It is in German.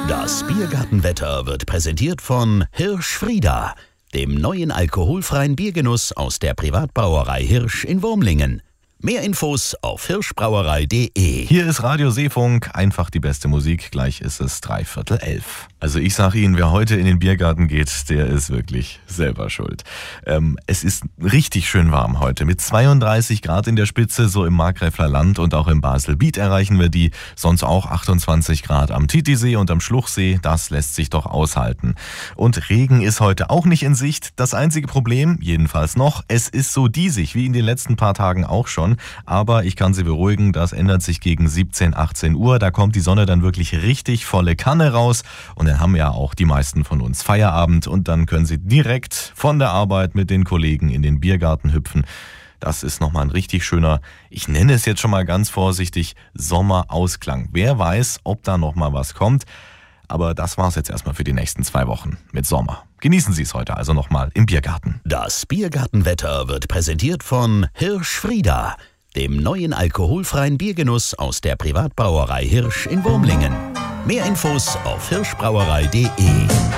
Das Biergartenwetter wird präsentiert von Hirsch-Frieda, dem neuen alkoholfreien Biergenuss aus der Privatbrauerei Hirsch in Wurmlingen. Mehr Infos auf hirschbrauerei.de. Hier ist Radio Seefunk, einfach die beste Musik. Gleich ist es 11:45. Also ich sage Ihnen, wer heute in den Biergarten geht, der ist wirklich selber schuld. Es ist richtig schön warm heute mit 32 Grad in der Spitze, so im Markgräfler Land und auch im Baselbiet erreichen wir die. Sonst auch 28 Grad am Titisee und am Schluchsee, das lässt sich doch aushalten. Und Regen ist heute auch nicht in Sicht. Das einzige Problem, jedenfalls noch, es ist so diesig, wie in den letzten paar Tagen auch schon. Aber ich kann Sie beruhigen, das ändert sich gegen 17, 18 Uhr. Da kommt die Sonne dann wirklich richtig volle Kanne raus. Und dann haben ja auch die meisten von uns Feierabend. Und dann können Sie direkt von der Arbeit mit den Kollegen in den Biergarten hüpfen. Das ist nochmal ein richtig schöner, ich nenne es jetzt schon mal ganz vorsichtig, Sommerausklang. Wer weiß, ob da nochmal was kommt. Aber das war's jetzt erstmal für die nächsten 2 Wochen mit Sommer. Genießen Sie es heute also nochmal im Biergarten. Das Biergartenwetter wird präsentiert von Hirsch-Frieda, dem neuen alkoholfreien Biergenuss aus der Privatbrauerei Hirsch in Wurmlingen. Mehr Infos auf hirschbrauerei.de.